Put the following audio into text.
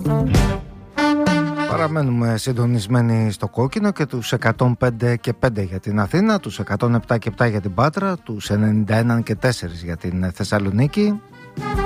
Παραμένουμε συντονισμένοι στο κόκκινο και τους 105 και 5 για την Αθήνα, τους 107 και 7 για την Πάτρα, τους 91 και 4 για την Θεσσαλονίκη.